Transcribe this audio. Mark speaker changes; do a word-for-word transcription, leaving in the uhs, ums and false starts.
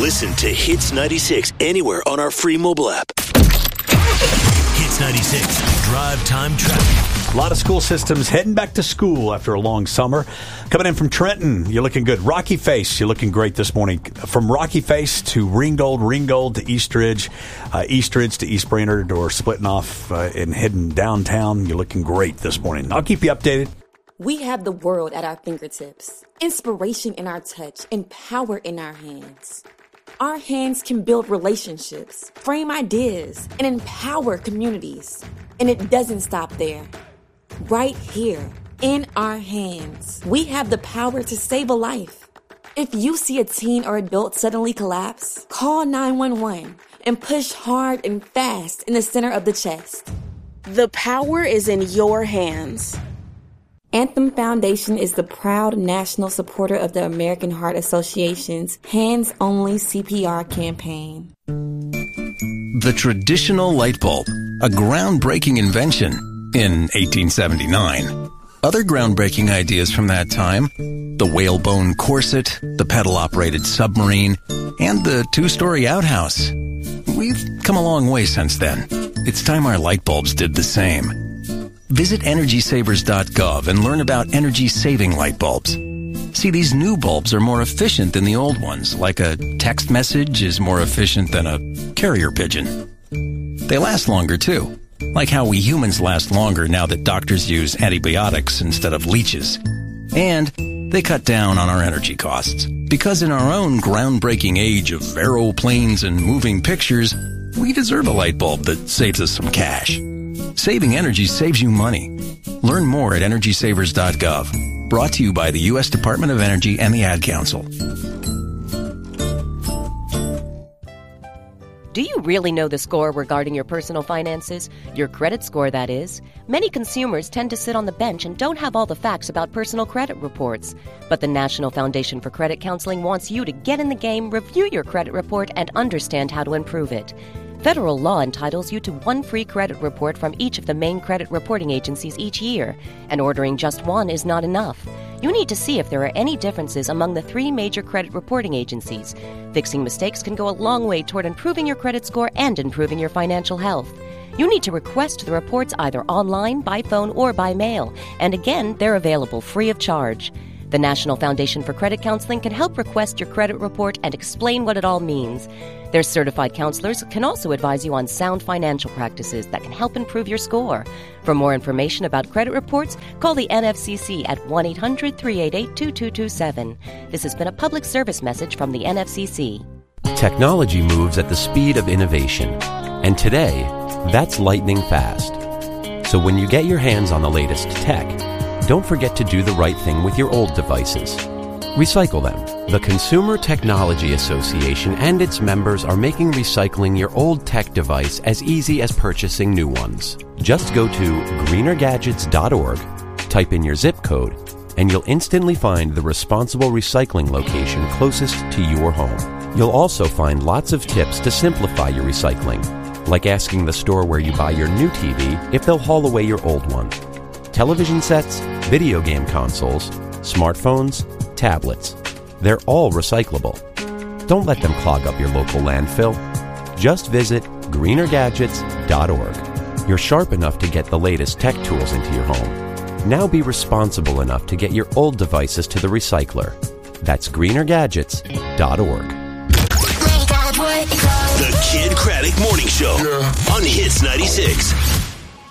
Speaker 1: Listen to Hits ninety-six anywhere on our free mobile app. Hits ninety-six, drive time traffic.
Speaker 2: A lot of school systems heading back to school after a long summer. Coming in from Trenton, you're looking good. Rocky Face, you're looking great this morning. From Rocky Face to Ringgold, Ringgold to Eastridge, uh, Eastridge to East Brainerd, or splitting off uh, and heading downtown, you're looking great this morning. I'll keep you updated.
Speaker 3: We have the world at our fingertips, inspiration in our touch, and power in our hands. Our hands can build relationships, frame ideas, and empower communities. And it doesn't stop there. Right here, in our hands, we have the power to save a life. If you see a teen or adult suddenly collapse, call nine one one and push hard and fast in the center of the chest.
Speaker 4: The power is in your hands.
Speaker 3: Anthem Foundation is the proud national supporter of the American Heart Association's Hands Only C P R campaign.
Speaker 5: The traditional light bulb, a groundbreaking invention in eighteen seventy-nine. Other groundbreaking ideas from that time, the whalebone corset, the pedal-operated submarine, and the two-story outhouse. We've come a long way since then. It's time our light bulbs did the same. Visit energy savers dot gov and learn about energy-saving light bulbs. See, these new bulbs are more efficient than the old ones, like a text message is more efficient than a carrier pigeon. They last longer, too, like how we humans last longer now that doctors use antibiotics instead of leeches. And they cut down on our energy costs, because in our own groundbreaking age of aeroplanes and moving pictures, we deserve a light bulb that saves us some cash. Saving energy saves you money. Learn more at energy savers dot gov. Brought to you by the U S Department of Energy and the Ad Council.
Speaker 6: Do you really know the score regarding your personal finances? Your credit score, that is. Many consumers tend to sit on the bench and don't have all the facts about personal credit reports. But the National Foundation for Credit Counseling wants you to get in the game, review your credit report, and understand how to improve it. Federal law entitles you to one free credit report from each of the main credit reporting agencies each year, and ordering just one is not enough. You need to see if there are any differences among the three major credit reporting agencies. Fixing mistakes can go a long way toward improving your credit score and improving your financial health. You need to request the reports either online, by phone, or by mail, and again, they're available free of charge. The National Foundation for Credit Counseling can help request your credit report and explain what it all means. Their certified counselors can also advise you on sound financial practices that can help improve your score. For more information about credit reports, call the N F C C at one eight hundred three eight eight two two two seven. This has been a public service message from the N F C C.
Speaker 7: Technology moves at the speed of innovation, and today, that's lightning fast. So when you get your hands on the latest tech, don't forget to do the right thing with your old devices. Recycle them. The Consumer Technology Association and its members are making recycling your old tech device as easy as purchasing new ones. Just go to greener gadgets dot org, type in your zip code, and you'll instantly find the responsible recycling location closest to your home. You'll also find lots of tips to simplify your recycling, like asking the store where you buy your new T V if they'll haul away your old one. Television sets, video game consoles, smartphones, tablets. They're all recyclable. Don't let them clog up your local landfill. Just visit greener gadgets dot org. You're sharp enough to get the latest tech tools into your home. Now be responsible enough to get your old devices to the recycler. That's greener gadgets dot org.
Speaker 1: The Kid Craddock Morning Show on Hits ninety-six.